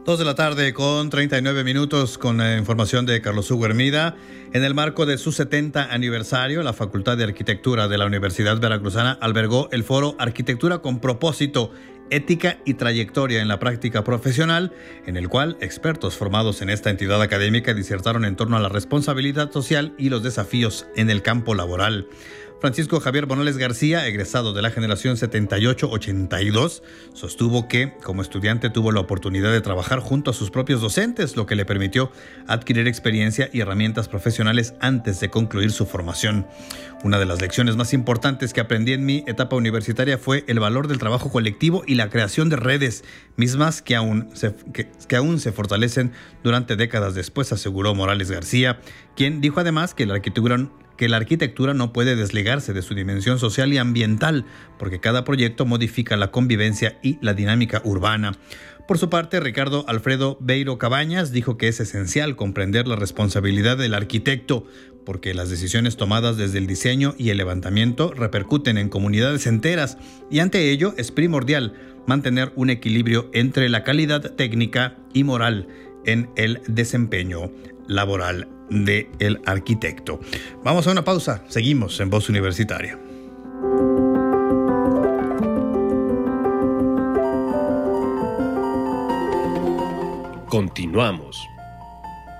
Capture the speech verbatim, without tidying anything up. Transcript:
Dos de la tarde con treinta y nueve minutos con la información de Carlos Hugo Hermida. En el marco de su setenta aniversario, la Facultad de Arquitectura de la Universidad Veracruzana albergó el foro Arquitectura con propósito, ética y trayectoria en la práctica profesional, en el cual expertos formados en esta entidad académica disertaron en torno a la responsabilidad social y los desafíos en el campo laboral. Francisco Javier Bonales García, egresado de la generación setenta y ocho ochenta y dos, sostuvo que, como estudiante, tuvo la oportunidad de trabajar junto a sus propios docentes, lo que le permitió adquirir experiencia y herramientas profesionales antes de concluir su formación. Una de las lecciones más importantes que aprendí en mi etapa universitaria fue el valor del trabajo colectivo y la creación de redes, mismas que aún se, que, que aún se fortalecen durante décadas después, aseguró Morales García, quien dijo además que la arquitectura que la arquitectura no puede desligarse de su dimensión social y ambiental, porque cada proyecto modifica la convivencia y la dinámica urbana. Por su parte, Ricardo Alfredo Beiro Cabañas dijo que es esencial comprender la responsabilidad del arquitecto, porque las decisiones tomadas desde el diseño y el levantamiento repercuten en comunidades enteras, y ante ello es primordial mantener un equilibrio entre la calidad técnica y moral en el desempeño laboral del arquitecto. Vamos a una pausa, seguimos en Voz Universitaria. Continuamos.